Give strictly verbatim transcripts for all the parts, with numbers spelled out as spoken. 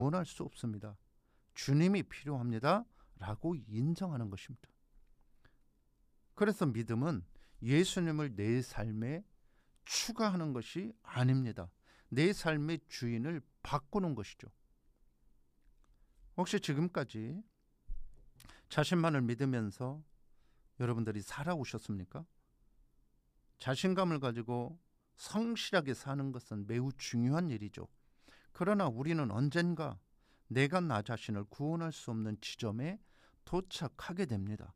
원할 수 없습니다. 주님이 필요합니다 라고 인정하는 것입니다. 그래서 믿음은 예수님을 내 삶에 추가하는 것이 아닙니다. 내 삶의 주인을 바꾸는 것이죠. 혹시 지금까지 자신만을 믿으면서 여러분들이 살아오셨습니까? 자신감을 가지고 성실하게 사는 것은 매우 중요한 일이죠. 그러나 우리는 언젠가 내가 나 자신을 구원할 수 없는 지점에 도착하게 됩니다.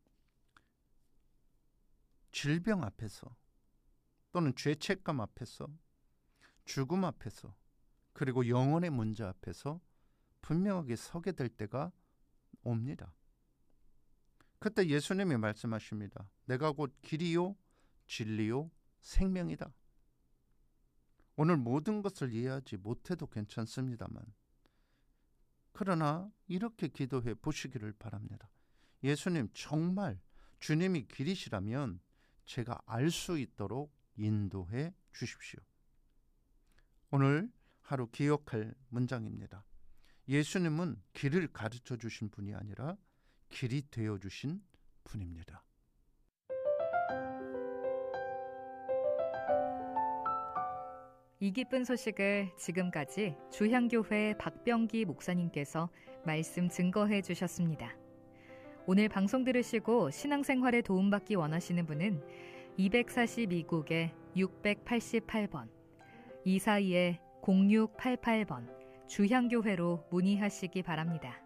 질병 앞에서 또는 죄책감 앞에서 죽음 앞에서 그리고 영혼의 문제 앞에서 분명하게 서게 될 때가 옵니다. 그때 예수님이 말씀하십니다. 내가 곧 길이요 진리요 생명이다. 오늘 모든 것을 이해하지 못해도 괜찮습니다만 그러나 이렇게 기도해 보시기를 바랍니다. 예수님, 정말 주님이 길이시라면 제가 알 수 있도록 인도해 주십시오. 오늘 하루 기억할 문장입니다. 예수님은 길을 가르쳐 주신 분이 아니라 길이 되어 주신 분입니다. 이 기쁜 소식을 지금까지 주향교회 박병기 목사님께서 말씀 증거해 주셨습니다. 오늘 방송 들으시고 신앙생활에 도움받기 원하시는 분은 이백사십이 국에 육백팔십팔 번, 이사이에 공육팔팔 번 주향교회로 문의하시기 바랍니다.